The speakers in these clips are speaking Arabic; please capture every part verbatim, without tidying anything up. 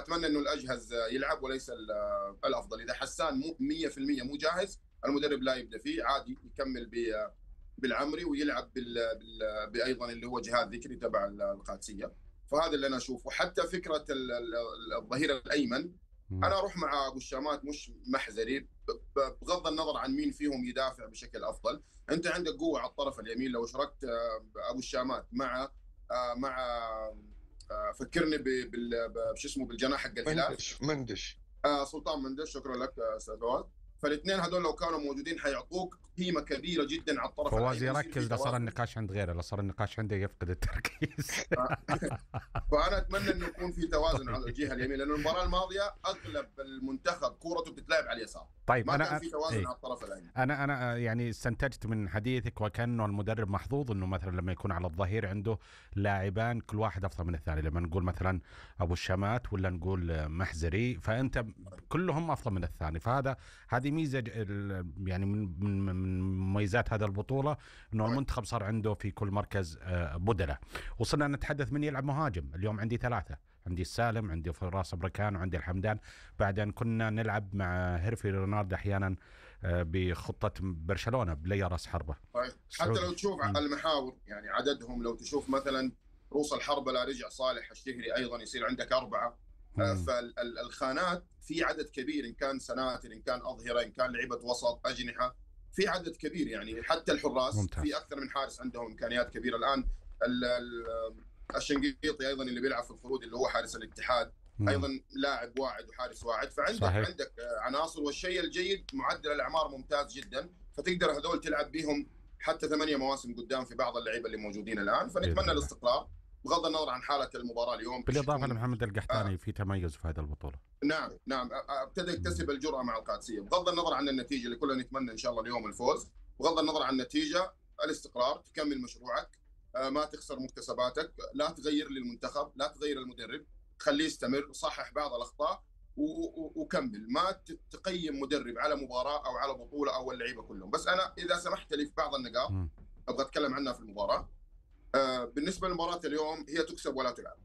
فاتمنى انه الاجهز يلعب وليس الافضل. اذا حسان مو مية بالمية مو جاهز، المدرب لا يبدا فيه، عادي يكمل بالعمري ويلعب بال... بال... بايضا اللي هو جهاد ذكري تبع القادسيه. فهذا اللي انا اشوفه. حتى فكره الظهير الايمن انا اروح مع ابو الشامات مش محزري، بغض النظر عن مين فيهم يدافع بشكل افضل. انت عندك قوه على الطرف اليمين، لو شاركت ابو الشامات مع مع فكرني بش اسمه بالجناح حق الهلال، مندش مندش آه سلطان مندش، شكرا لك استاذ فواز. فالاثنين هذول لو كانوا موجودين حيعطوك قيمه كبيره جدا على الطرف فواز يركز، لا صار النقاش عند غيره، لا صار النقاش عنده يفقد التركيز. فانا اتمنى انه يكون في توازن على الجهه اليمين، لانه المباراه الماضيه اغلب المنتخب كورته بتتلعب على اليسار. طيب ما أنا كان في توازن ايه؟ على الطرف الايمن. انا انا يعني استنتجت من حديثك وكانه المدرب محظوظ انه مثلا لما يكون على الظهير عنده لاعبان كل واحد افضل من الثاني، لما نقول مثلا ابو الشامات ولا نقول محزري، فانت كلهم افضل من الثاني. فهذا هذه ميزه يعني من من مميزات هذا البطوله، انه المنتخب صار عنده في كل مركز بدله. وصلنا نتحدث من يلعب مهاجم، اليوم عندي ثلاثه، عندي السالم، عندي فراس بركان، وعندي الحمدان. بعدين كنا نلعب مع هيرفي رونالد احيانا بخطه برشلونه بلي راس حربه. طيب حتى لو تشوف على المحاور يعني عددهم، لو تشوف مثلا روس الحربه لا رجع صالح الشهري ايضا يصير عندك اربعه. فالخانات في عدد كبير، ان كان سناتر، ان كان اظهره، ان كان لعيبه وسط، اجنحه، في عدد كبير يعني. حتى الحراس ممتاز. في اكثر من حارس عندهم امكانيات كبيره الان. ال ال الشنقيطي ايضا اللي بيلعب في الخلود اللي هو حارس الاتحاد مم. ايضا لاعب واعد وحارس واعد. فعندك صحيح. عندك عناصر، والشيء الجيد معدل الاعمار ممتاز جدا، فتقدر هذول تلعب بهم حتى ثمانية مواسم قدام في بعض اللعيبه اللي موجودين الان. فنتمنى الاستقرار بغض النظر عن حاله المباراه اليوم، بالاضافه لمحمد القحطاني آه. في تميز في هذه البطوله. نعم نعم ابتدى يكتسب الجرأه مع القادسيه، بغض النظر عن النتيجه اللي كلنا نتمنى ان شاء الله اليوم الفوز. بغض النظر عن النتيجه، الاستقرار، تكمل مشروعك، ما تخسر مكتسباتك، لا تغير للمنتخب، لا تغير المدرب، خليه يستمر، صحح بعض الأخطاء وكمل. ما تقيم مدرب على مباراة أو على بطولة أو اللعيبة كلهم. بس أنا إذا سمحت لي في بعض النقاط أبغى أتكلم عنها في المباراة. بالنسبة لمباراة اليوم هي تكسب ولا تلعب،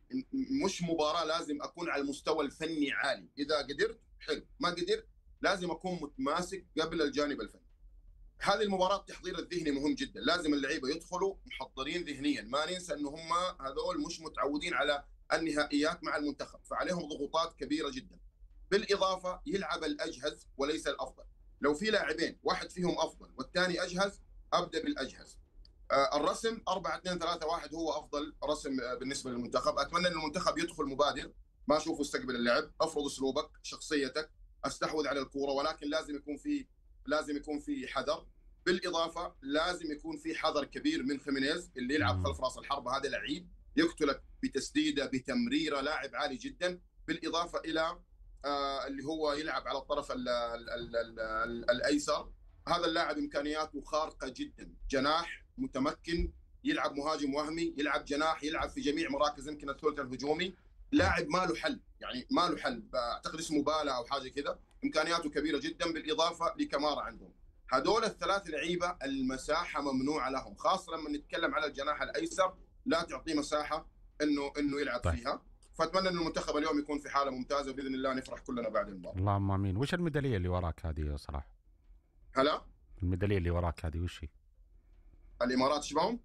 مش مباراة لازم أكون على المستوى الفني عالي. إذا قدرت حلو، ما قدرت لازم أكون متماسك قبل الجانب الفني. هذه المباراة التحضير الذهني مهم جدا، لازم اللعيبة يدخلوا محضرين ذهنيا. ما ننسى أنه هم هذول مش متعودين على النهائيات مع المنتخب، فعليهم ضغوطات كبيرة جدا. بالإضافة يلعب الأجهز وليس الأفضل. لو في لاعبين واحد فيهم أفضل والثاني أجهز، أبدأ بالأجهز. آه الرسم أربعة اثنين ثلاثة واحد هو أفضل رسم آه بالنسبة للمنتخب. أتمنى أن المنتخب يدخل مبادر، ما أشوفه استقبل اللعب، أفرض أسلوبك، شخصيتك، أستحوذ على الكورة، ولكن لازم يكون في لازم يكون في حذر. بالإضافة لازم يكون في حذر كبير من خيمينيز اللي يلعب خلف راس الحربة. هذا لعيب يقتلك بتسديدة بتمريرة، لاعب عالي جدا. بالإضافة إلى آه اللي هو يلعب على الطرف ال ال ال ال ال الأيسر، هذا اللاعب إمكانياته خارقة جدا، جناح متمكن، يلعب مهاجم وهمي، يلعب جناح، يلعب في جميع مراكز يمكن الثلث الهجومي. لاعب ما له حل، يعني ما له حل، أعتقد اسمه بالا أو حاجة كذا، إمكانياته كبيرة جدا. بالإضافة لكمارا عندهم. هذول الثلاث لعيبة المساحة ممنوعة لهم، خاصة لما نتكلم على الجناح الأيسر، لا تعطيه مساحة إنه إنه يلعب طيب. فيها. فأتمنى إنه المنتخب اليوم يكون في حالة ممتازة، وبإذن الله نفرح كلنا بعد المباراة. اللهم آمين. وش الميدالية اللي وراك هذه يا صلاح؟ هلا؟ الميدالية اللي وراك هذه وش هي؟ الإمارات شبهم؟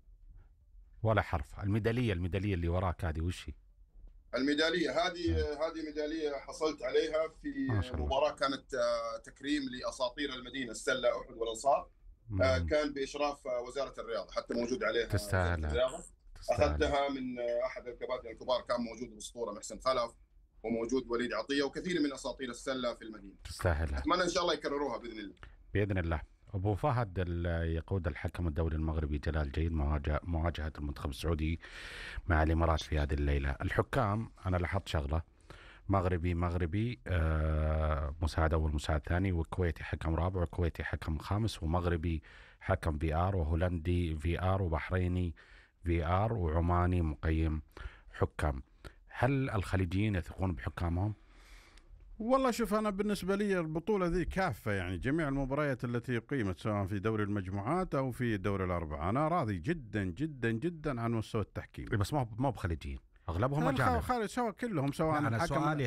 ولا حرف. الميدالية الميدالية اللي وراك هذه وش هي؟ الميدالية هذه هذه ميدالية حصلت عليها في مباراة كانت تكريم لأساطير المدينة، السلة، أحد والأنصار. مم. كان بإشراف وزارة الرياضة، حتى موجود عليها تستاهل. الرياضة. أخذتها من أحد الكباتن الكبار، كان موجود الأسطورة محسن خلف، وموجود وليد عطية، وكثير من أساطير السلة في المدينة. تستاهل. أتمنى إن شاء الله يكرروها بإذن الله. بإذن الله. أبو فهد يقود الحكم الدولي المغربي جلال جيد مواجهة مواجهة المنتخب السعودي مع الإمارات في هذه الليلة. الحكام أنا لاحظت شغلة، مغربي مغربي آه مساعد أول مساعد ثاني، وكويتي حكم رابع، وكويتي حكم خامس، ومغربي حكم في آر، وهولندي في آر، وبحريني في آر، وعماني مقيم حكام. هل الخليجيين يثقون بحكامهم؟ والله شوف، أنا بالنسبة لي البطولة ذي كافة، يعني جميع المباريات التي قيمت سواء في دوري المجموعات أو في دوري الأربعة أنا راضي جدا جدا جدا عن مستوى التحكيم. بس ما ما بخليجيين، أغلبهم أجانب. خالد سواء كلهم سواء الحكم